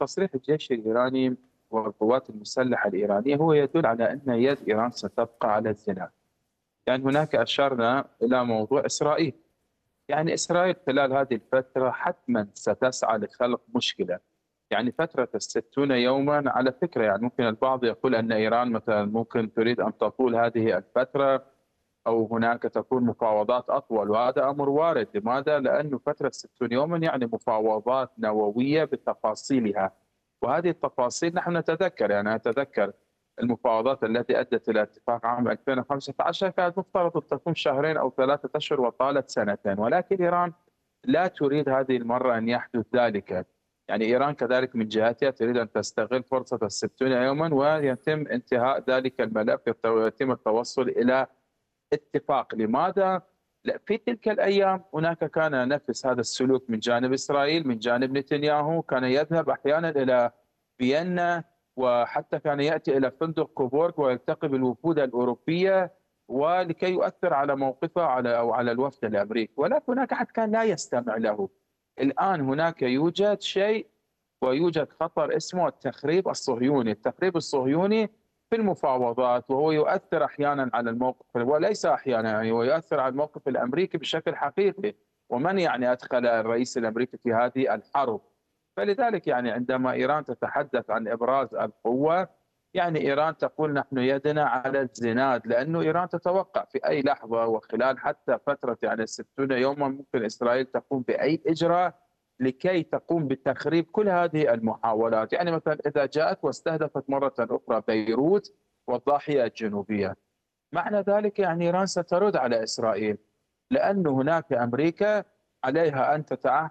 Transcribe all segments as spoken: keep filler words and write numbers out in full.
تصريح الجيش الإيراني والقوات المسلحة الإيرانية هو يدل على أن يد إيران ستبقى على الزناد. يعني هناك أشرنا إلى موضوع إسرائيل. يعني إسرائيل خلال هذه الفترة حتما ستسعى لخلق مشكلة. يعني فترة الستون يوما على فكرة، يعني ممكن البعض يقول أن إيران مثلا ممكن تريد أن تطول هذه الفترة أو هناك تكون مفاوضات أطول، وهذا أمر وارد. لماذا؟ لأن فترة ستون يوما يعني مفاوضات نووية بتفاصيلها، وهذه التفاصيل نحن نتذكر، يعني أتذكر المفاوضات التي أدت إلى اتفاق عام ألفين وخمسة عشر كانت مفترض أن تكون شهرين أو ثلاثة أشهر وطالت سنتين، ولكن إيران لا تريد هذه المرة أن يحدث ذلك. يعني إيران كذلك من جهتها تريد أن تستغل فرصة الستون يوما ويتم انتهاء ذلك الملف ويتم التوصل إلى اتفاق. لماذا؟ لا، في تلك الأيام هناك كان نفس هذا السلوك من جانب إسرائيل، من جانب نتنياهو كان يذهب أحيانا إلى فيينا، وحتى كان يأتي إلى فندق كوبورغ ويلتقي بالوفود الأوروبية ولكي يؤثر على موقفه على أو على الوفد الأمريكي، ولكن هناك أحد كان لا يستمع له. الآن هناك يوجد شيء ويوجد خطر اسمه التخريب الصهيوني. التخريب الصهيوني في المفاوضات، وهو يؤثر احيانا على الموقف، وليس احيانا يعني هو يؤثر على الموقف الامريكي بشكل حقيقي. ومن يعني ادخل الرئيس الامريكي في هذه الحرب؟ فلذلك يعني عندما ايران تتحدث عن ابراز القوه، يعني ايران تقول نحن يدنا على الزناد، لانه ايران تتوقع في اي لحظه وخلال حتى فتره يعني ستون يوما ممكن اسرائيل تقوم باي اجراء لكي تقوم بتخريب كل هذه المحاولات. يعني مثلا إذا جاءت واستهدفت مرة أخرى بيروت والضاحية الجنوبية، معنى ذلك يعني إيران سترد على إسرائيل، لأن هناك أمريكا عليها أن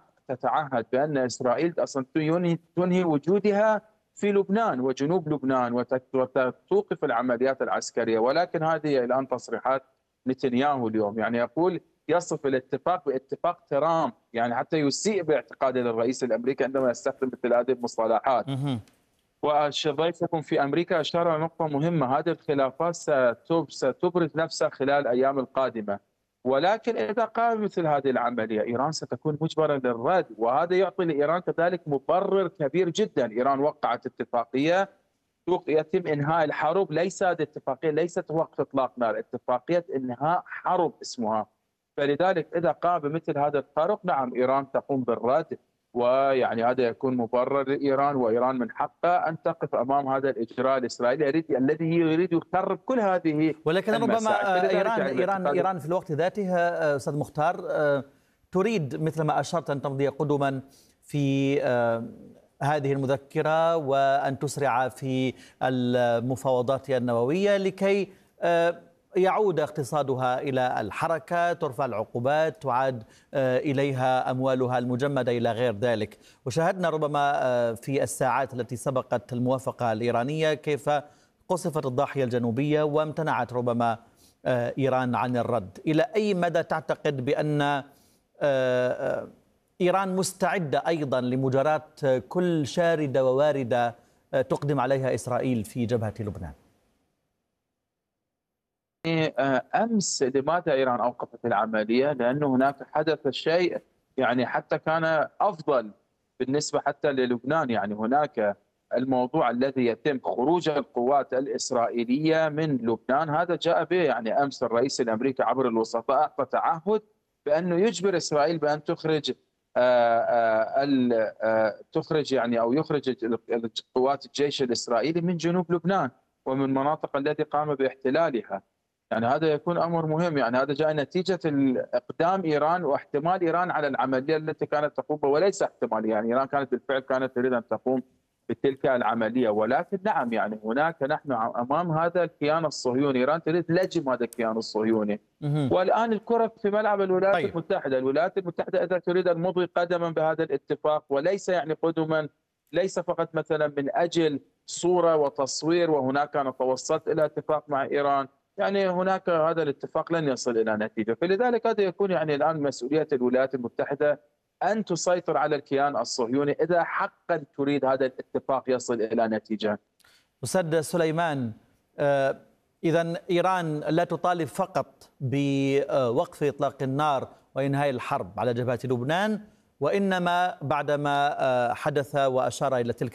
تتعهد بأن إسرائيل أصلا تنهي وجودها في لبنان وجنوب لبنان وتوقف العمليات العسكرية. ولكن هذه الآن تصريحات نتنياهو اليوم، يعني يقول يصف الاتفاق باتفاق ترامب، يعني حتى يسيء باعتقاده للرئيس الامريكي عندما يستخدم مثل هذه المصطلحات. وضيفكم في امريكا اشار لنقطه مهمه، هذه الخلافات ستبرز نفسها خلال الايام القادمه، ولكن اذا قام مثل هذه العمليه ايران ستكون مجبره للرد، وهذا يعطي لايران كذلك مبرر كبير جدا. ايران وقعت اتفاقيه يتم انهاء الحرب، ليس هذه الاتفاقيه ليست وقف اطلاق نار، اتفاقيه انهاء حرب اسمها. فلذلك اذا قام بمثل هذا الطرق نعم ايران تقوم بالرد، ويعني هذا يكون مبرر لايران، وايران من حقها ان تقف امام هذا الاجراء الاسرائيلي الذي يريد يخرب كل هذه ولكن ربما ايران يعني ايران ايران في الوقت ذاته استاذ مختار تريد مثل ما اشرت ان تمضي قدما في هذه المذكرة وأن تسرع في المفاوضات النووية لكي يعود اقتصادها إلى الحركة، ترفع العقوبات، تعاد إليها أموالها المجمدة إلى غير ذلك. وشاهدنا ربما في الساعات التي سبقت الموافقة الإيرانية كيف قصفت الضاحية الجنوبية وامتنعت ربما إيران عن الرد. إلى أي مدى تعتقد بأن إيران مستعدة أيضا لمجاراة كل شاردة وواردة تقدم عليها إسرائيل في جبهة لبنان؟ أمس لماذا إيران أوقفت العملية؟ لأن هناك حدث شيء يعني حتى كان أفضل بالنسبة حتى للبنان. يعني هناك الموضوع الذي يتم خروج القوات الإسرائيلية من لبنان، هذا جاء به يعني أمس الرئيس الأمريكي عبر الوسطاء أعطى تعهد بأنه يجبر إسرائيل بأن تخرج تخرج يعني أو يخرج قوات الجيش الإسرائيلي من جنوب لبنان ومن المناطق التي قام باحتلالها. يعني هذا يكون أمر مهم، يعني هذا جاء نتيجة إقدام إيران واحتمال إيران على العملية التي كانت تقوم بها، وليس احتمال، يعني إيران كانت بالفعل كانت تريد أن تقوم بتلك العملية. ولكن نعم يعني هناك نحن أمام هذا الكيان الصهيوني، إيران تريد لجم هذا الكيان الصهيوني. والآن الكرة في ملعب الولايات طيب. المتحدة، الولايات المتحدة إذا تريد أن مضي قدما بهذا الاتفاق، وليس يعني قدما ليس فقط مثلا من أجل صورة وتصوير وهناك أنا توصلت إلى اتفاق مع إيران، يعني هناك هذا الاتفاق لن يصل إلى نتيجة. فلذلك هذا يكون يعني الآن مسؤولية الولايات المتحدة أن تسيطر على الكيان الصهيوني إذا حقا تريد هذا الاتفاق يصل إلى نتيجة. أستاذ سليمان، إذا إيران لا تطالب فقط بوقف إطلاق النار وإنهاء الحرب على جبهة لبنان، وإنما بعدما حدث وأشار إلى تلك